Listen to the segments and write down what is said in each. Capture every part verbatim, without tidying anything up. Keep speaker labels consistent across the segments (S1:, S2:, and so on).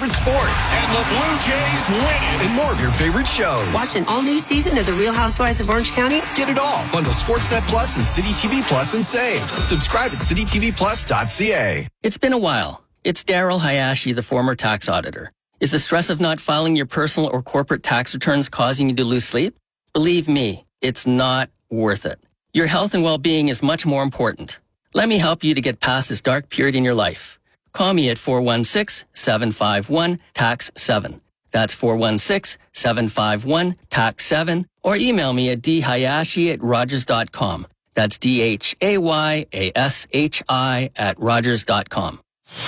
S1: favorite sports.
S2: And the Blue Jays win it.
S1: And more of your favorite shows.
S3: Watch an all-new season of The Real Housewives of Orange County.
S1: Get it all. Bundle Sportsnet Plus and City T V Plus and save. Subscribe at city t v plus dot c a.
S4: It's been a while. It's Daryl Hayashi, the former tax auditor. Is the stress of not filing your personal or corporate tax returns causing you to lose sleep? Believe me, it's not worth it. Your health and well-being is much more important. Let me help you to get past this dark period in your life. Call me at four one six, seven five one, T A X seven. That's four one six, seven five one, T A X seven. Or email me at d hayashi at rogers dot com. That's D H A Y A S H I at rogers dot com.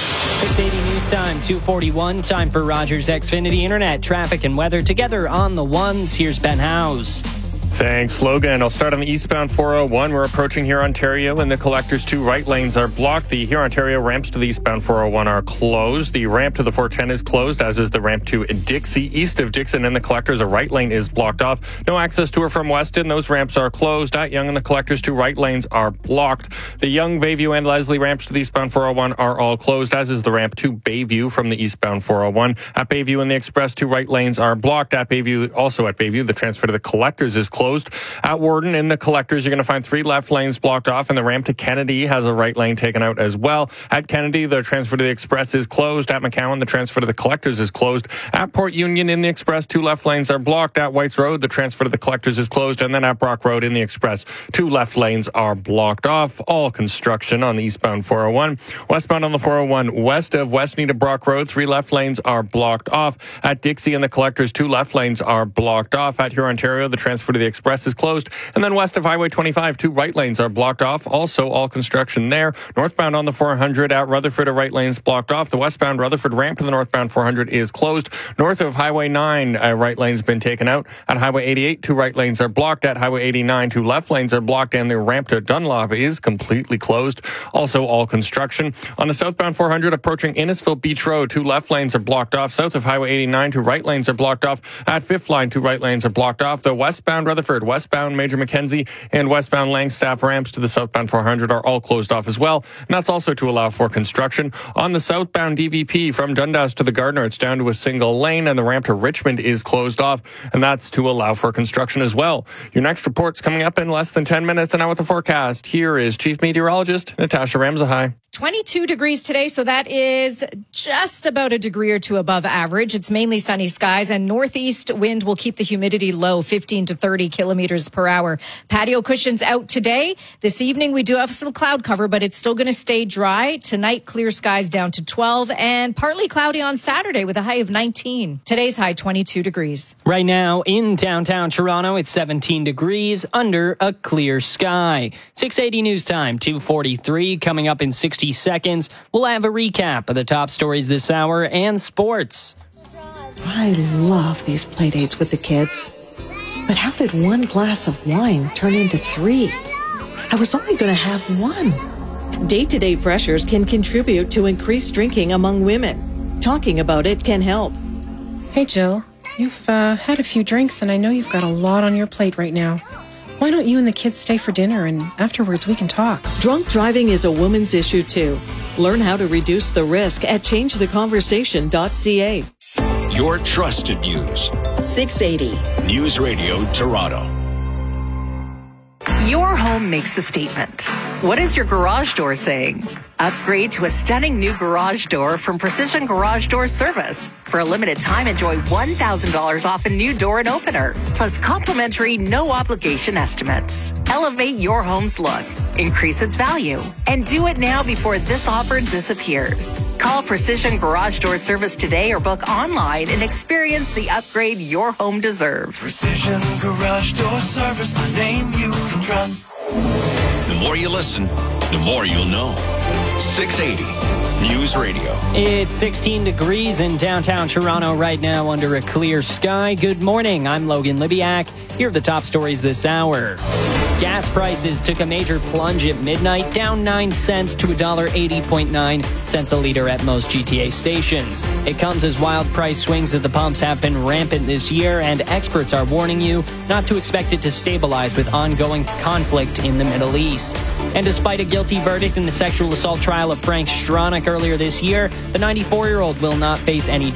S5: six eighty News Time, two forty-one. Time for Rogers Xfinity Internet, traffic and weather together on the ones. Here's Ben Howes.
S6: Thanks, Logan. I'll start on the eastbound four oh one. We're approaching here Ontario, and the collector's two right lanes are blocked. The here Ontario ramps to the eastbound four oh one are closed. The ramp to the four ten is closed, as is the ramp to Dixie. East of Dixon and the collector's, a right lane is blocked off. No access to or from Weston. Those ramps are closed. At Yonge and the collector's two right lanes are blocked. The Yonge, Bayview, and Leslie ramps to the eastbound four oh one are all closed, as is the ramp to Bayview from the eastbound four oh one. At Bayview and the Express, two right lanes are blocked. At Bayview, also at Bayview, the transfer to the collector's is closed. At Warden, in the collectors, you're going to find three left lanes blocked off, and the ramp to Kennedy has a right lane taken out as well. At Kennedy, the transfer to the Express is closed. At McCowan, the transfer to the collectors is closed. At Port Union, in the Express, two left lanes are blocked. At Whites Road, the transfer to the collectors is closed. And then at Brock Road, in the Express, two left lanes are blocked off. All construction on the eastbound four oh one. Westbound on the four oh one, west of Westney to Brock Road, three left lanes are blocked off. At Dixie and the collectors, two left lanes are blocked off. At Huron, Ontario, the transfer to the Express is closed. And then west of Highway twenty-five, two right lanes are blocked off. Also, all construction there. Northbound on the four hundred at Rutherford, a right lane's blocked off. The westbound Rutherford ramp to the northbound four hundred is closed. North of Highway nine, a right lane's been taken out. At Highway eighty-eight, two right lanes are blocked. At Highway eighty-nine, two left lanes are blocked. And the ramp to Dunlop is completely closed. Also, all construction. On the southbound four hundred, approaching Innisfil Beach Road, two left lanes are blocked off. South of Highway eighty-nine, two right lanes are blocked off. At Fifth Line, two right lanes are blocked off. The westbound Rutherford, westbound Major Mackenzie, and westbound Langstaff ramps to the southbound four hundred are all closed off as well. And that's also to allow for construction. On the southbound D V P from Dundas to the Gardner, it's down to a single lane, and the ramp to Richmond is closed off, and that's to allow for construction as well. Your next report's coming up in less than ten minutes, and now with the forecast, here is Chief Meteorologist Natasha Ramsahai.
S7: twenty-two degrees today, so that is just about a degree or two above average. It's mainly sunny skies, and northeast wind will keep the humidity low, fifteen to thirty kilometers per hour. Patio cushions out today. This evening, we do have some cloud cover, but it's still going to stay dry. Tonight, clear skies down to twelve, and partly cloudy on Saturday with a high of nineteen. Today's high, twenty-two degrees.
S5: Right now in downtown Toronto, it's seventeen degrees under a clear sky. six eighty News Time, two forty-three. Coming up in sixty seconds, we'll have a recap of the top stories this hour and sports.
S8: I love these play dates with the kids. But how did one glass of wine turn into three? I was only going to have one. Day-to-day pressures can contribute to increased drinking among women. Talking about it can help.
S9: Hey, Jill. You've uh, had a few drinks, and I know you've got a lot on your plate right now. Why don't you and the kids stay for dinner, and afterwards we can talk?
S8: Drunk driving is a woman's issue, too. Learn how to reduce the risk at change the conversation dot c a.
S2: Your trusted news.
S8: six eighty.
S2: News Radio Toronto.
S10: Your home makes a statement. What is your garage door saying? Upgrade to a stunning new garage door from Precision Garage Door Service. For a limited time, enjoy one thousand dollars off a new door and opener, plus complimentary no-obligation estimates. Elevate your home's look, increase its value, and do it now before this offer disappears. Call Precision Garage Door Service today or book online and experience the upgrade your home deserves.
S11: Precision Garage Door Service, the name you can trust.
S2: The more you listen, the more you'll know. six eighty News Radio.
S5: It's sixteen degrees in downtown Toronto right now under a clear sky. Good morning. I'm Logan Libiak. Here are the top stories this hour. Gas prices took a major plunge at midnight, down nine cents to one dollar eighty point nine cents a liter at most G T A stations. It comes as wild price swings at the pumps have been rampant this year, and experts are warning you not to expect it to stabilize with ongoing conflict in the Middle East. And despite a guilty verdict in the sexual assault trial of Frank Stronach earlier this year, the ninety-four-year-old will not face any